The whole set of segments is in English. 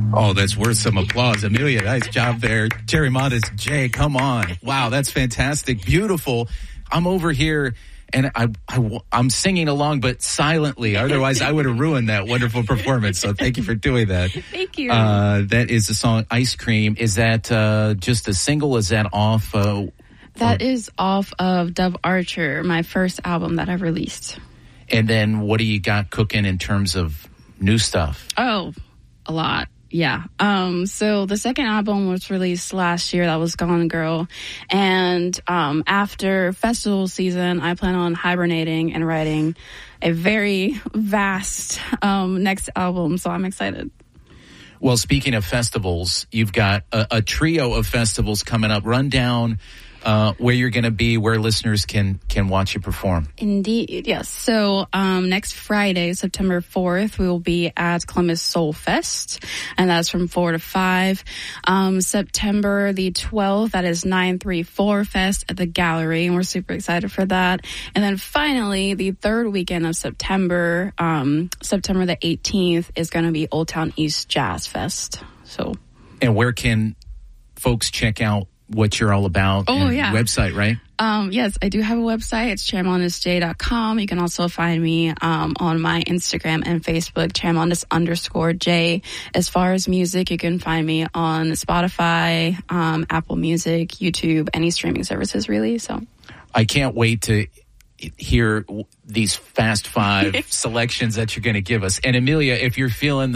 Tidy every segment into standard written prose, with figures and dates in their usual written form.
Oh, that's worth some applause. Amelia, nice job there. Cherry Mondes, Jay, come on. Wow, that's fantastic. Beautiful. I'm over here and I'm singing along, but silently. Otherwise, I would have ruined that wonderful performance. So thank you for doing that. Thank you. That is the song Ice Cream. Is that just a single? Is that off? That is off of Dove Archer, my first album that I've released. And then what do you got cooking in terms of new stuff? Oh, a lot. Yeah. So the second album was released last year. That was Gone Girl. And after festival season, I plan on hibernating and writing a very vast next album. So I'm excited. Well, speaking of festivals, you've got a trio of festivals coming up. Run down where you're going to be, where listeners can watch you perform. Indeed, yes. So next Friday, September 4th, we will be at Columbus Soul Fest, and that's from 4 to 5. September the 12th, that is 934 Fest at the Gallery, and we're super excited for that. And then finally, the third weekend of September, September the 18th, is going to be Old Town East Jazz Fest. So, and where can folks check out what you're all about? Oh, yeah. Website, right? Yes, I do have a website. It's cherrymondesj.com. You can also find me on my Instagram and Facebook, cherrymondes_J. As far as music, you can find me on Spotify, Apple Music, YouTube, any streaming services, really. So I can't wait to hear these fast five selections that you're going to give us. And Amelia, if you're feeling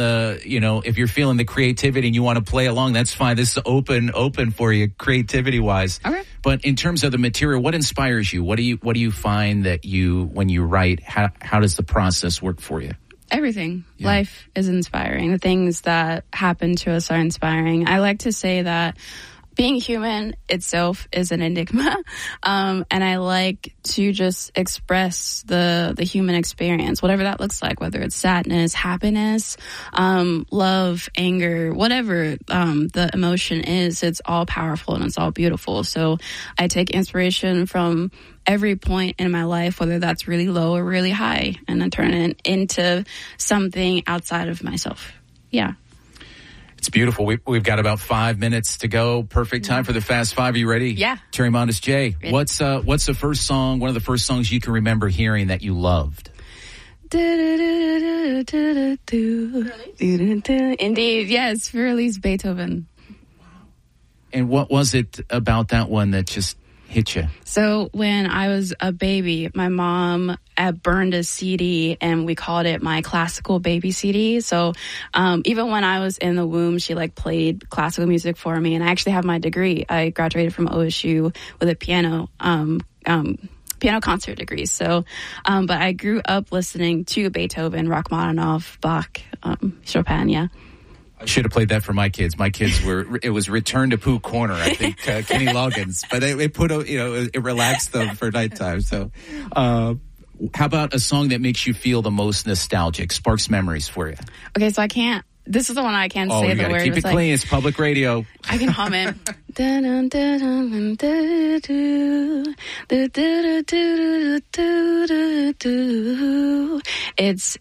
the creativity and you want to play along, that's fine. This is open for you creativity wise. Okay. But in terms of the material, what inspires you? What do you find that when you write, how does the process work for you? Everything. Yeah. Life is inspiring. The things that happen to us are inspiring. I like to say that being human itself is an enigma, and I like to just express the human experience, whatever that looks like, whether it's sadness, happiness, love, anger, whatever the emotion is. It's all powerful and it's all beautiful. So I take inspiration from every point in my life, whether that's really low or really high, and I turn it into something outside of myself. Yeah. It's beautiful. We've got about 5 minutes to go. Perfect time for the Fast Five. Are you ready? Yeah. Cherry Mondes J. Ready. What's the first song, one of the first songs you can remember hearing that you loved? Indeed, yes, Furley's Beethoven. And what was it about that one that just hit you? So when I was a baby, my mom burned a CD, and we called it my classical baby CD. So even when I was in the womb, she played classical music for me. And I actually have my degree. I graduated from OSU with a piano concert degree. So, but I grew up listening to Beethoven, Rachmaninoff, Bach, Chopin. Yeah. I should have played that for my kids. My kids it was Return to Pooh Corner, I think, Kenny Loggins. But it put, it relaxed them for nighttime. So, how about a song that makes you feel the most nostalgic, sparks memories for you? Okay, so this is the one I can't say the word. Keep it clean. It's public radio. I can hum it. It's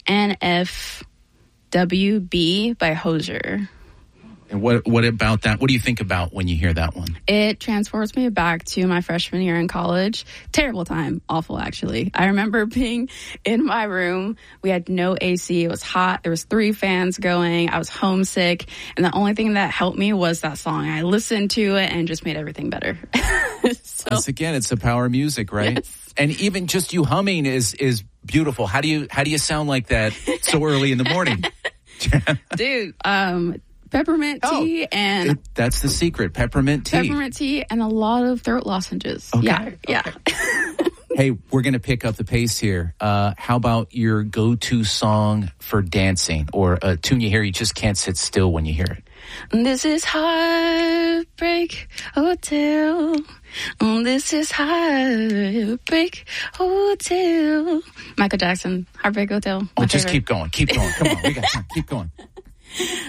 NFWB by Hozier. And what about that? What do you think about when you hear that one? It transports me back to my freshman year in college. Terrible time. Awful, actually. I remember being in my room. We had no AC. It was hot. There was 3 fans going. I was homesick. And the only thing that helped me was that song. I listened to it and just made everything better. Once again, it's the power of music, right? Yes. And even just you humming is beautiful. How do you sound like that so early in the morning? Dude, peppermint tea and... that's the secret, peppermint tea. Peppermint tea and a lot of throat lozenges. Okay. Yeah. Hey, we're going to pick up the pace here. How about your go-to song for dancing, or a tune you hear you just can't sit still when you hear it? This is Heartbreak Hotel. This is Heartbreak Hotel. Michael Jackson, Heartbreak Hotel. Just keep going. Come on, we got time. Keep going.